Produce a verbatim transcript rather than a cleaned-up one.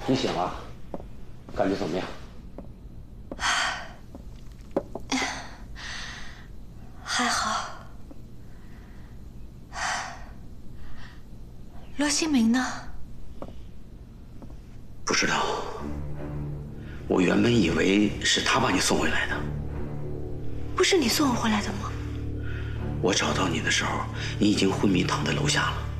你醒了，感觉怎么样？ 还好。罗新明呢？ 不知道。我原本以为是他把你送回来的。 不是你送我回来的吗？ 我找到你的时候，你已经昏迷躺在楼下了。